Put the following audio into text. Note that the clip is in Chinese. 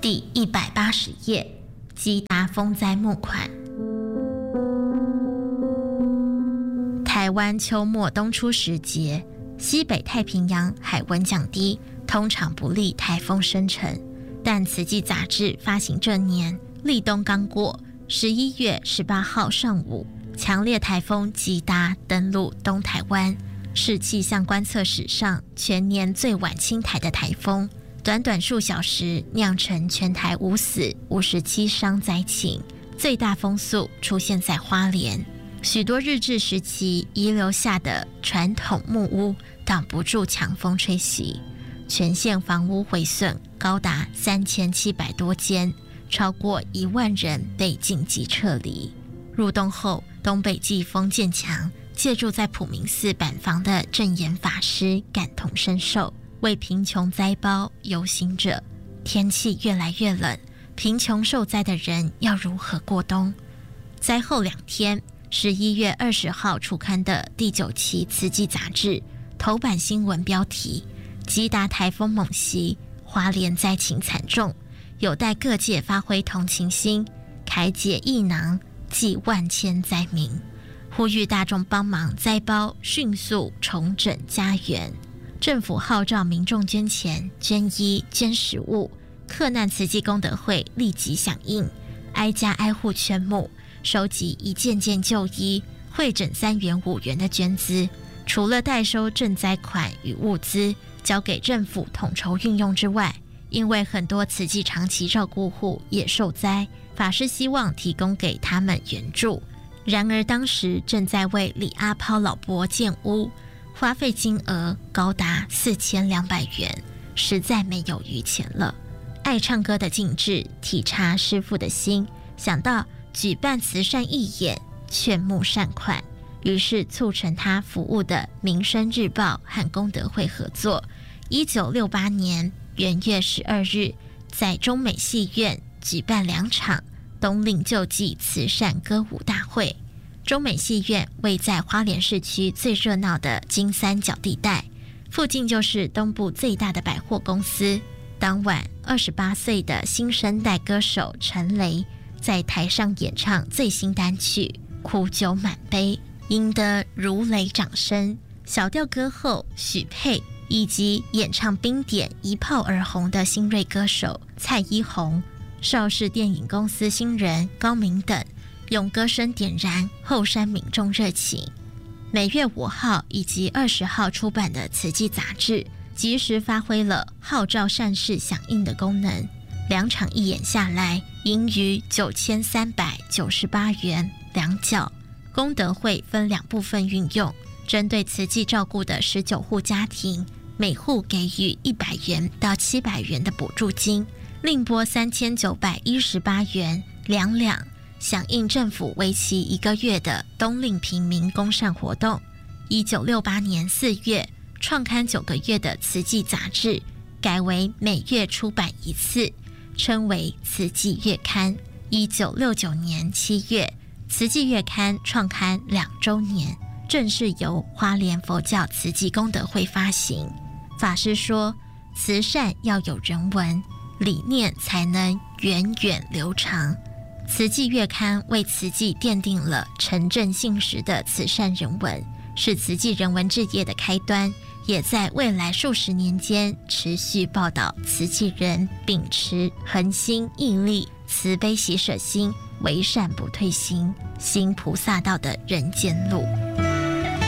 第180页，吉达风灾募款。台湾秋末冬初时节，西北太平洋海温降低，通常不利台风生成。但慈济杂志发行这年立冬刚过，11月18号上午，强烈台风吉达登陆东台湾，是气象观测史上全年最晚侵台的台风。短短数小时酿成全台5死57伤灾情，最大风速出现在花莲。许多日治时期遗留下的传统木屋挡不住强风吹袭，全县房屋毁损高达3700多间，超过1万人被紧急撤离。入冬后，东北季风渐强，借住在普明寺板房的证严法师感同身受，为贫穷灾胞忧心着。天气越来越冷，贫穷受灾的人要如何过冬？灾后2天，11月20号出刊的第9期慈济杂志头版新闻标题：吉达台风猛袭，花莲灾情惨重，有待各界发挥同情心，开解义囊，济万千灾民，呼吁大众帮忙灾胞迅速重整家园。政府号召民众捐钱、捐衣、捐食物，克难慈济功德会立即响应，挨家挨户劝募，收集1件件旧衣，汇整3元5元的捐资。除了代收赈灾款与物资，交给政府统筹运用之外，因为很多慈济长期照顾户也受灾，法师希望提供给他们援助。然而当时正在为李阿抛老伯建屋，花费金额高达4200元，实在没有余钱了。爱唱歌的静智体察师父的心，想到举办慈善义演，劝募善款，于是促成他服务的民生日报和功德会合作。1968年元月12日，在中美戏院举办2场冬令救济慈善歌舞大会。中美戏院位在花莲市区最热闹的金三角地带，附近就是东部最大的百货公司。当晚28岁的新生代歌手陈雷在台上演唱最新单曲《苦酒满杯》，赢得如雷掌声。小调歌后许佩以及演唱冰点一炮而红的新锐歌手蔡依红、邵氏电影公司新人高明等，用歌声点燃后山民众热情。每月5号以及20号出版的慈济杂志，及时发挥了号召善事响应的功能。2场义演下来，盈余9398元2角。功德会分2部分运用，针对慈济照顾的19户家庭，每户给予100元到700元的补助金，另拨3918元2两，响应政府为期1个月的冬令平民公善活动。1968年4月创刊9个月的慈济杂志改为每月出版1次，称为慈济月刊。1969年7月，慈济月刊创刊2周年，正式由花莲佛教慈济功德会发行。法师说，慈善要有人文，理念才能源远流长。慈济月刊为慈济奠定了诚正信实的慈善人文，是慈济人文志业的开端，也在未来数十年间持续报道慈济人秉持恒心毅力、慈悲喜舍心、为善不退心、行菩萨道的人间路。